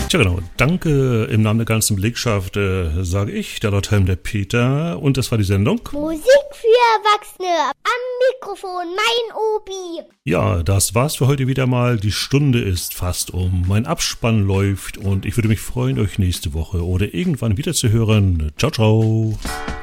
Tja genau, danke im Namen der ganzen Belegschaft, sage ich, der Lord Helm, der Peter, und das war die Sendung Musik für Erwachsene, am Mikrofon mein Obi. Ja, das war's für heute wieder mal, die Stunde ist fast um, mein Abspann läuft und ich würde mich freuen, euch nächste Woche oder irgendwann wieder zu hören. Ciao, ciao.